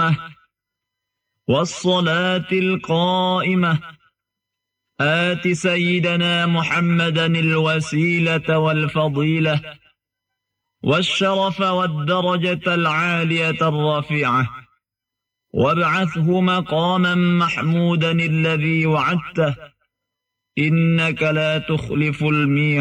القامة والصلاة القائمة آت سيدنا محمدا الوسيلة والفضيلة والشرف والدرجة العالية الرفيعة وابعثه مقاما محمودا الذي وعدته إنك لا تخلف الميعاد.